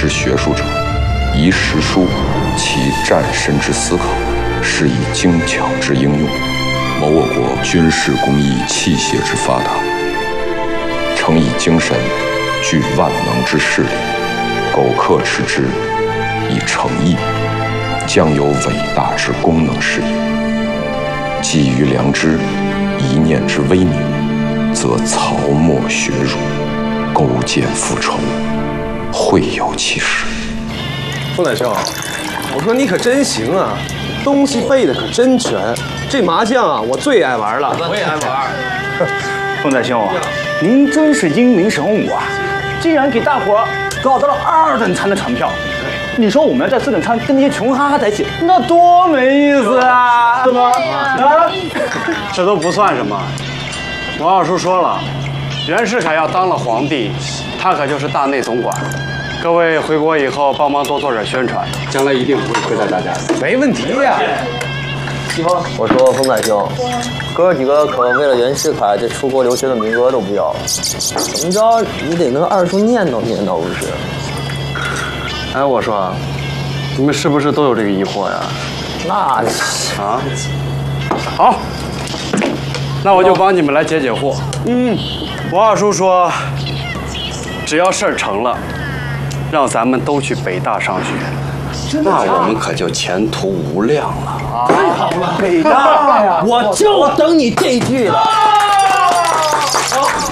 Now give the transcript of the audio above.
之学术者，宜实书其战身之思考，是以精巧之应用，谋我国军事工艺器械之发达，诚以精神具万能之势力，苟克持之，以诚意，将有伟大之功能事业。基于良知，一念之微明，则曹沫学儒，勾践复仇，会有其事。 冯乃兄，我说你可真行啊，东西背的可真全。这麻将啊，我最爱玩了。我也爱玩。 冯乃兄，您真是英明神武啊！竟然给大伙儿搞到了2等舱的船票。你说我们要在4等舱跟那些穷哈哈在一起，那多没意思啊！是吧？啊， 这都不算什么。王二叔说了，袁世凯要当了皇帝，他可就是大内总管。各位回国以后帮忙多做点宣传，将来一定不会亏待大家的。 没问题呀。 我说冯乃兄，哥几个可为了袁世凯这出国留学的名额都不要了，怎么着你得跟二叔念叨念叨不是？ 哎，我说，你们是不是都有这个疑惑呀？ 那啊，好，那我就帮你们来解解惑。王二叔说，只要事儿成了，让咱们都去北大上学， 那我们可就前途无量了。 太好了，北大，我就等你这句了。